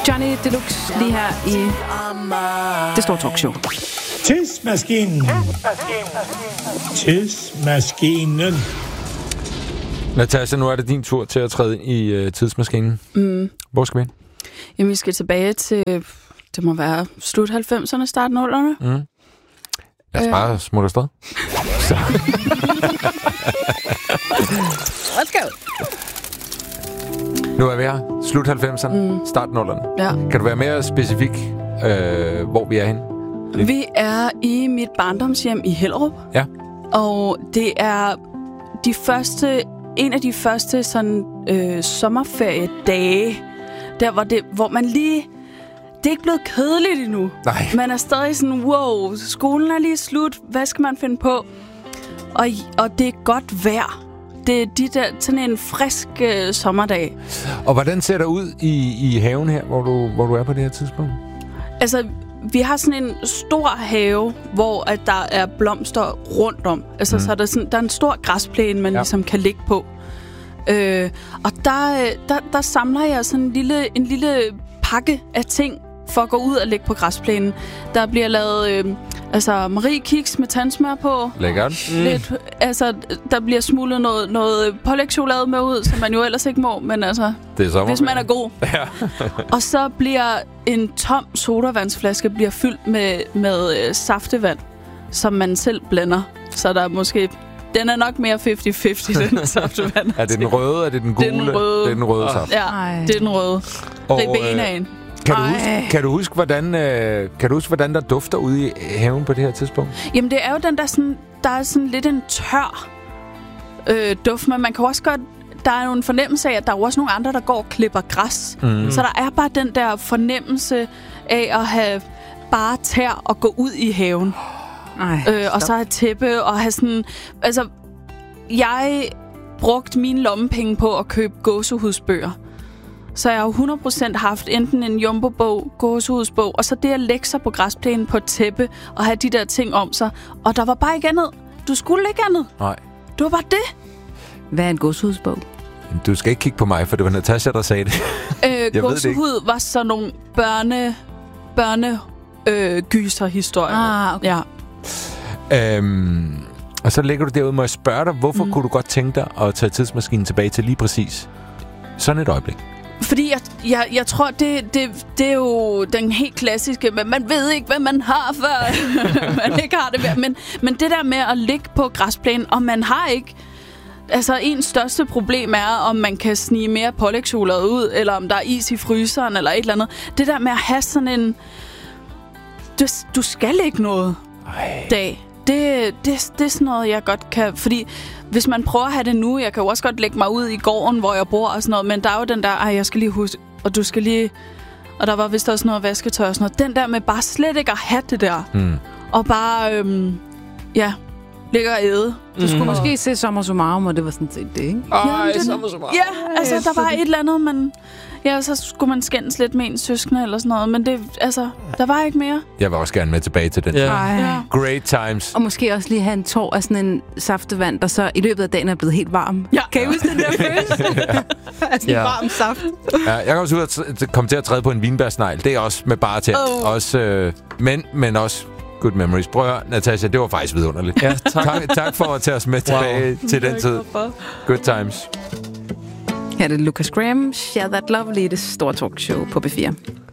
Johnny Deluxe lige her i det store talkshow. Tidsmaskinen. Tidsmaskinen. Natasha, nu er det din tur til at træde ind i tidsmaskinen. Hvor skal vi hen? Jamen, vi skal tilbage til, det må være slut 90'erne, start 0'erne. Lad os bare smutte afsted. Let's go! Nu er vi her. Slut 90'erne, start 0'erne. Ja. Kan du være mere specifik, hvor vi er henne? Vi er i mit barndomshjem i Hellerup. Ja. Og det er en af de første sådan, sommerferiedage, der hvor man lige... Det er ikke blevet kedeligt endnu. Nej. Man er stadig sådan, wow, skolen er lige slut. Hvad skal man finde på? Og det er godt vejr. Det er sådan en frisk sommerdag. Og hvordan ser det ud i haven her, hvor du er på det her tidspunkt? Altså, vi har sådan en stor have, hvor at der er blomster rundt om. Altså, så der er en stor græsplæne, man ligesom kan ligge på. Og der samler jeg sådan en lille pakke af ting for at gå ud og ligge på græsplænen. Der bliver lavet Marie Kiks med tandsmør på. Lækkert. Lidt, der bliver smuglet noget pålægtschokolade med ud, som man jo ellers ikke må, men altså, det er hvis man er god. Ja. Og så bliver en tom sodavandsflaske fyldt med saftevand, som man selv blender. Så der er måske... Den er nok mere 50-50, den saftevand. Er det den røde, er det den gule? Det er den røde. Det er den røde saft. Ja, det er den røde. Ribenaen. Kan du huske, hvordan der dufter ude i haven på det her tidspunkt? Jamen, det er jo den der sådan... Der er sådan lidt en tør duft, men man kan også godt... Der er jo en fornemmelse af, at der er også nogle andre, der går og klipper græs. Så der er bare den der fornemmelse af at have bare tær og gå ud i haven. Og så have tæppe og have sådan... Altså, jeg brugte mine lommepenge på at købe gåsehudsbøger. Så jeg har 100% haft enten en jumbo-bog, gåsehudsbog, og så det at lægge sig på græsplænen på et tæppe og have de der ting om sig. Og der var bare ikke andet. Du skulle ikke andet. Nej. Det var bare det. Hvad er en gåsehudsbog? Du skal ikke kigge på mig, for det var Natasha, der sagde det. Gåsehud var sådan nogle gyserhistorier. Okay. Ja. Og så ligger du derude, må jeg spørge dig, hvorfor kunne du godt tænke dig at tage tidsmaskinen tilbage til lige præcis sådan et øjeblik? Fordi jeg tror, det er jo den helt klassiske, men man ved ikke, hvad man har, før man ikke har det mere. Men det der med at ligge på græsplænen, og man har ikke... Altså, ens største problem er, om man kan snige mere pålægtschokolade ud, eller om der er is i fryseren, eller et eller andet. Det der med at have sådan en... Du skal ikke noget dag. Det er sådan noget, jeg godt kan... Fordi hvis man prøver at have det nu... Jeg kan jo også godt lægge mig ud i gården, hvor jeg bor og sådan noget. Men der er jo den der... jeg skal lige huske... Og du skal lige... Og der var vist også noget vasketøj og sådan noget. Den der med bare slet ikke at have det der. Og bare... ligge og æde. Du skulle måske se Sommer Summarum, og det var sådan set det, ikke? Sommer Summarum. Ja, altså der var et eller andet, men... Ja, så skulle man skændes lidt med ens søskende eller sådan noget. Men det, altså, der var ikke mere. Jeg vil også gerne med tilbage til den. Ja. Great times. Og måske også lige have en tår af sådan en saftevand, der så i løbet af dagen er blevet helt varm. Ja. Kan I huske den der følelse? Altså en varm saft. Ja, jeg kan også ud at komme til at træde på en vinbærsnegl. Det er også med bare til. Også, men også good memories. Prøv at høre, Natasha, det var faktisk vidunderligt. Ja, tak for at tage os med tilbage til den tid. Good times. Her er det Lucas Graham, Share That Lovely, det store talkshow på B4.